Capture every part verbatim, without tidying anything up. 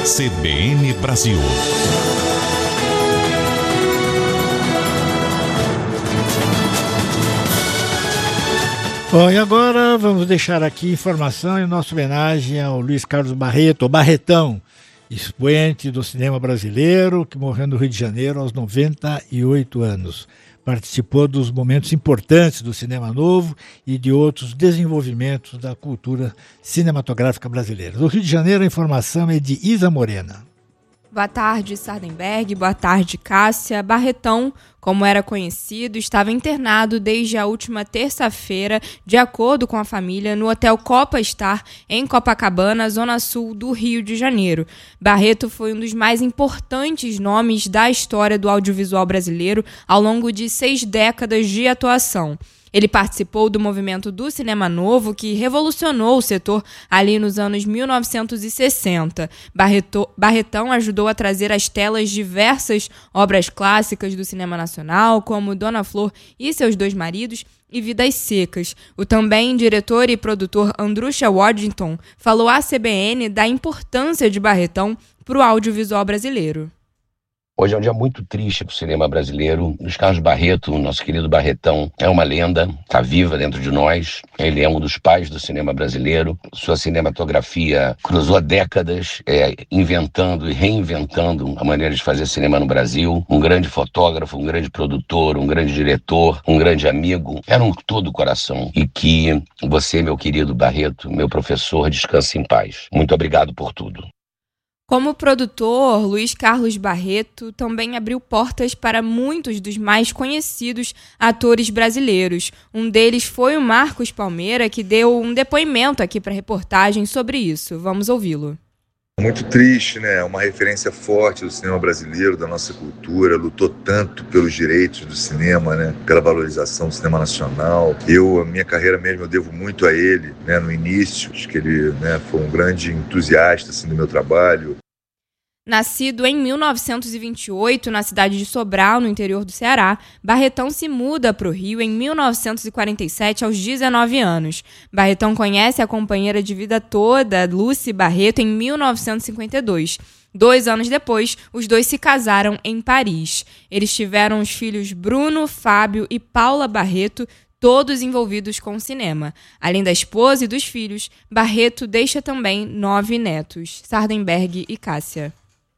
C B N Brasil. Bom, e agora vamos deixar aqui informação em nossa homenagem ao Luiz Carlos Barreto, o Barretão, expoente do cinema brasileiro, que morreu no Rio de Janeiro aos noventa e oito anos. Participou dos momentos importantes do cinema novo e de outros desenvolvimentos da cultura cinematográfica brasileira. Do Rio de Janeiro, a informação é de Isa Morena. Boa tarde, Sardenberg. Boa tarde, Cássia. Barretão, como era conhecido, estava internado desde a última terça-feira, de acordo com a família, no Hotel Copa Star, em Copacabana, zona sul do Rio de Janeiro. Barreto foi um dos mais importantes nomes da história do audiovisual brasileiro ao longo de seis décadas de atuação. Ele participou do movimento do cinema novo, que revolucionou o setor ali nos anos mil novecentos e sessenta. Barreto, Barretão ajudou a trazer às telas diversas obras clássicas do cinema nacional, como Dona Flor e seus dois maridos e Vidas Secas. O também diretor e produtor Andrusha Waddington falou à C B N da importância de Barretão para o audiovisual brasileiro. Hoje é um dia muito triste para o cinema brasileiro. Luiz Carlos Barreto, nosso querido Barretão, é uma lenda, está viva dentro de nós. Ele é um dos pais do cinema brasileiro. Sua cinematografia cruzou décadas, é, inventando e reinventando a maneira de fazer cinema no Brasil. Um grande fotógrafo, um grande produtor, um grande diretor, um grande amigo. Era um todo coração. E que você, meu querido Barreto, meu professor, descanse em paz. Muito obrigado por tudo. Como produtor, Luiz Carlos Barreto também abriu portas para muitos dos mais conhecidos atores brasileiros. Um deles foi o Marcos Palmeira, que deu um depoimento aqui para a reportagem sobre isso. Vamos ouvi-lo. Muito triste, né? Uma referência forte do cinema brasileiro, da nossa cultura, lutou tanto pelos direitos do cinema, né? Pela valorização do cinema nacional. Eu, a minha carreira mesmo, eu devo muito a ele, né? No início, acho que ele, né, foi um grande entusiasta assim, do meu trabalho. Nascido em mil novecentos e vinte e oito, na cidade de Sobral, no interior do Ceará, Barretão se muda para o Rio em mil novecentos e quarenta e sete, aos dezenove anos. Barretão conhece a companheira de vida toda, Lúcia Barreto, em mil novecentos e cinquenta e dois. Dois anos depois, os dois se casaram em Paris. Eles tiveram os filhos Bruno, Fábio e Paula Barreto, todos envolvidos com o cinema. Além da esposa e dos filhos, Barreto deixa também nove netos. Sardenberg e Cássia.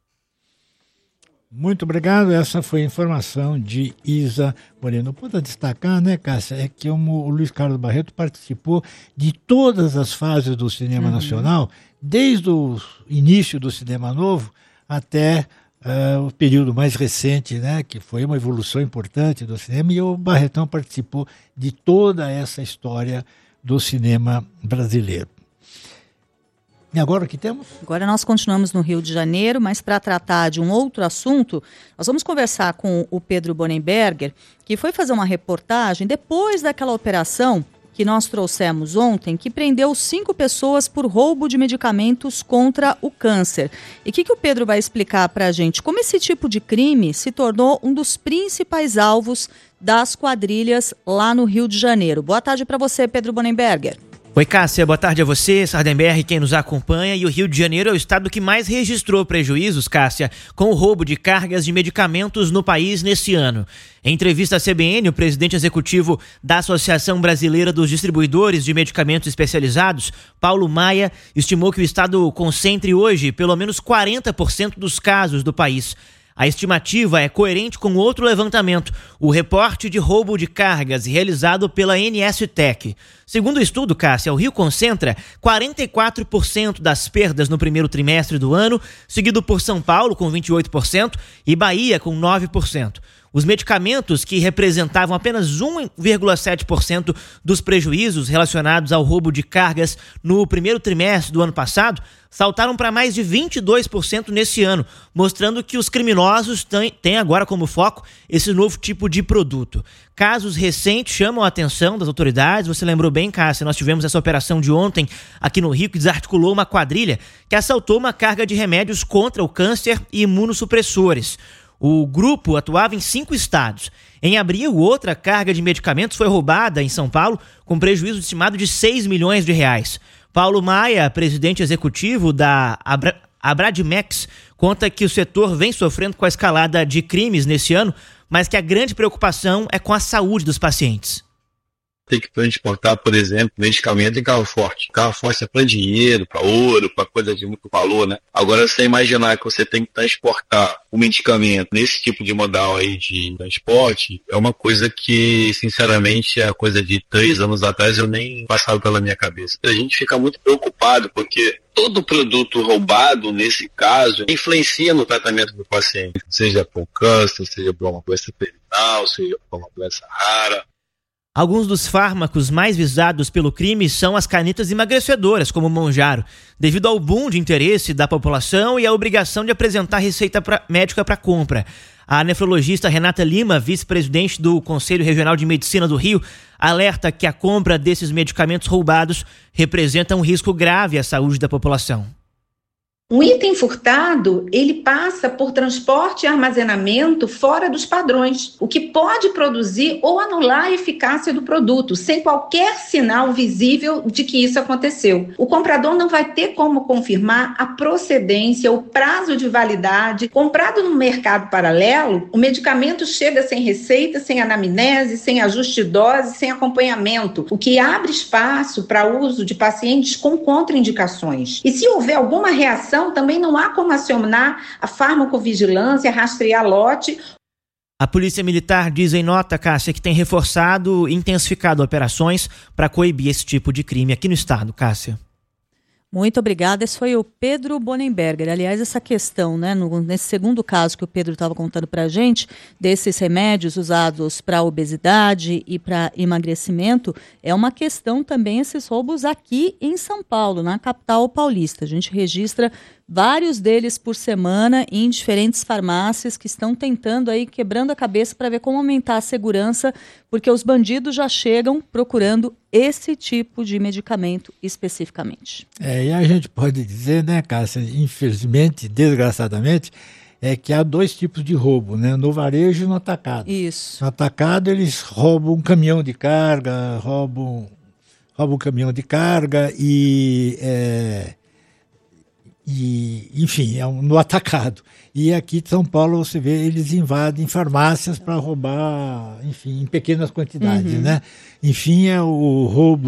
Muito obrigado, essa foi a informação de Isa Moreno. O ponto a destacar, né, Cássia, é que o Luiz Carlos Barreto participou de todas as fases do cinema uhum. nacional, desde o início do cinema novo até uh, o período mais recente, né, que foi uma evolução importante do cinema, e o Barretão participou de toda essa história do cinema brasileiro. E agora o que temos? Agora nós continuamos no Rio de Janeiro, mas para tratar de um outro assunto, nós vamos conversar com o Pedro Bonenberger, que foi fazer uma reportagem depois daquela operação que nós trouxemos ontem, que prendeu cinco pessoas por roubo de medicamentos contra o câncer. E o que, que o Pedro vai explicar para a gente? Como esse tipo de crime se tornou um dos principais alvos das quadrilhas lá no Rio de Janeiro. Boa tarde para você, Pedro Bonenberger. Oi, Cássia, boa tarde a você, Sardenberg, quem nos acompanha. E o Rio de Janeiro é o estado que mais registrou prejuízos, Cássia, com o roubo de cargas de medicamentos no país nesse ano. Em entrevista à C B N, o presidente executivo da Associação Brasileira dos Distribuidores de Medicamentos Especializados, Paulo Maia, estimou que o estado concentre hoje pelo menos quarenta por cento dos casos do país. A estimativa é coerente com outro levantamento, o reporte de roubo de cargas realizado pela N S Tech. Segundo o estudo, Cássia, o Rio concentra quarenta e quatro por cento das perdas no primeiro trimestre do ano, seguido por São Paulo com vinte e oito por cento e Bahia com nove por cento. Os medicamentos, que representavam apenas um vírgula sete por cento dos prejuízos relacionados ao roubo de cargas no primeiro trimestre do ano passado, saltaram para mais de vinte e dois por cento nesse ano, mostrando que os criminosos têm agora como foco esse novo tipo de produto. Casos recentes chamam a atenção das autoridades. Você lembrou bem, Cássia, nós tivemos essa operação de ontem aqui no Rio, que desarticulou uma quadrilha que assaltou uma carga de remédios contra o câncer e imunossupressores. O grupo atuava em cinco estados. Em abril, outra carga de medicamentos foi roubada em São Paulo, com prejuízo estimado de seis milhões de reais. Paulo Maia, presidente executivo da Abra... A Bradmex conta que o setor vem sofrendo com a escalada de crimes nesse ano, mas que a grande preocupação é com a saúde dos pacientes. Tem que transportar, por exemplo, medicamento em carro forte. Carro forte é para dinheiro, para ouro, para coisa de muito valor, né? Agora, você imaginar que você tem que transportar o medicamento nesse tipo de modal aí de transporte, é uma coisa que, sinceramente, é coisa de três anos atrás eu nem passava pela minha cabeça. A gente fica muito preocupado, porque todo produto roubado, nesse caso, influencia no tratamento do paciente. Seja por câncer, seja por uma doença terminal, seja por uma doença rara. Alguns dos fármacos mais visados pelo crime são as canetas emagrecedoras, como o Mounjaro, devido ao boom de interesse da população e à obrigação de apresentar receita pra, médica para compra. A nefrologista Renata Lima, vice-presidente do Conselho Regional de Medicina do Rio, alerta que a compra desses medicamentos roubados representa um risco grave à saúde da população. Um item furtado, ele passa por transporte e armazenamento fora dos padrões, o que pode produzir ou anular a eficácia do produto, sem qualquer sinal visível de que isso aconteceu. O comprador não vai ter como confirmar a procedência, o prazo de validade. Comprado no mercado paralelo, o medicamento chega sem receita, sem anamnese, sem ajuste de dose, sem acompanhamento, o que abre espaço para uso de pacientes com contraindicações. E se houver alguma reação, também não há como acionar a farmacovigilância, rastrear lote. A Polícia Militar diz em nota, Cássia, que tem reforçado e intensificado operações para coibir esse tipo de crime aqui no estado, Cássia. Muito obrigada. Esse foi o Pedro Bonenberger. Aliás, essa questão, né, no, nesse segundo caso que o Pedro estava contando para a gente, desses remédios usados para obesidade e para emagrecimento, é uma questão também esses roubos aqui em São Paulo, na capital paulista. A gente registra vários deles por semana em diferentes farmácias que estão tentando aí, quebrando a cabeça para ver como aumentar a segurança, porque os bandidos já chegam procurando esse tipo de medicamento especificamente. É, e a gente pode dizer, né, Cássia, infelizmente, desgraçadamente, é que há dois tipos de roubo, né, no varejo e no atacado. Isso. No atacado eles roubam um caminhão de carga, roubam, roubam um caminhão de carga e... É, E, enfim, é um, no atacado. E aqui em São Paulo, você vê, eles invadem farmácias para roubar, enfim, em pequenas quantidades, uhum. né? Enfim, é o roubo